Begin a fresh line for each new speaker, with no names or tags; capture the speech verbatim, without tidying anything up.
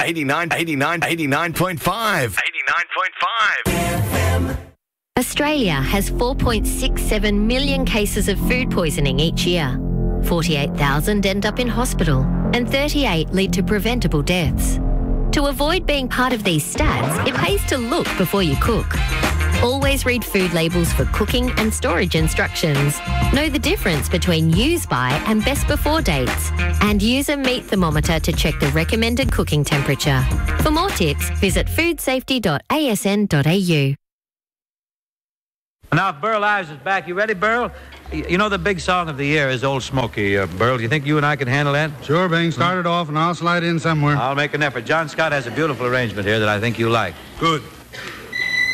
eighty-nine, eighty-nine, eighty-nine point five. eighty-nine point five.
Australia has four point six seven million cases of food poisoning each year. forty-eight thousand end up in hospital and thirty-eight lead to preventable deaths. To avoid being part of these stats, it pays to look before you cook. Always read food labels for cooking and storage instructions. Know the difference between use by and best before dates. And use a meat thermometer to check the recommended cooking temperature. For more tips, visit food safety dot a s n dot a u.
Now, if Burl Ives is back, you ready, Burl? You know the big song of the year is Old Smoky, uh, Burl. Do you think you and I can handle that?
Sure, Bing. Start it off and I'll slide in somewhere.
I'll make an effort. John Scott has a beautiful arrangement here that I think you like.
Good.